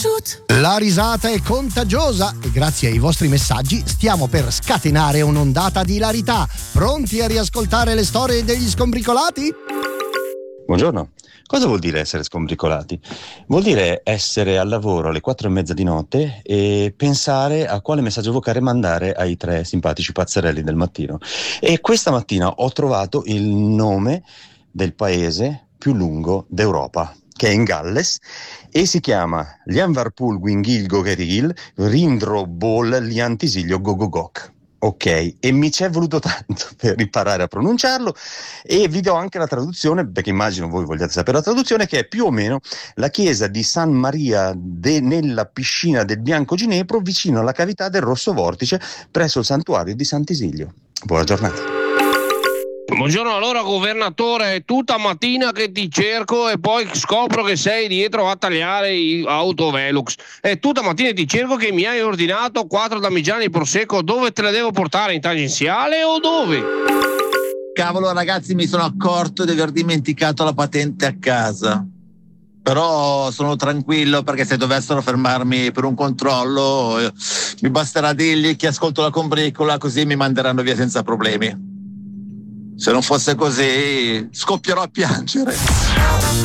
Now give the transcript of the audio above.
La risata è contagiosa e grazie ai vostri messaggi stiamo per scatenare un'ondata di ilarità. Pronti a riascoltare le storie degli scombricolati? Buongiorno. Cosa vuol dire essere scombricolati? Vuol dire essere al lavoro alle 4:30 di notte e pensare a quale messaggio vocale mandare ai 3 simpatici pazzerelli del mattino. E questa mattina ho trovato il nome del paese più lungo d'Europa, che è in Galles, e si chiama Lianvarpul Gwingil Gogeril Rindro Bol Liantisiglio Gogogok. Ok, e mi ci è voluto tanto per imparare a pronunciarlo, e vi do anche la traduzione, perché immagino voi vogliate sapere la traduzione, che è più o meno: la chiesa di San Maria nella piscina del Bianco Ginepro, vicino alla cavità del Rosso Vortice, presso il santuario di Sant'Isilio. Buona giornata. Buongiorno, allora governatore, è tutta mattina che ti cerco e poi scopro che sei dietro a tagliare i autovelux. È tutta mattina che ti cerco, che mi hai ordinato 4 damigiani di prosecco. Dove te le devo portare? In tangenziale o dove? Cavolo ragazzi, mi sono accorto di aver dimenticato la patente a casa. Però sono tranquillo, perché se dovessero fermarmi per un controllo mi basterà dirgli che ascolto la combricola, così mi manderanno via senza problemi. Se non fosse così, scoppierò a piangere.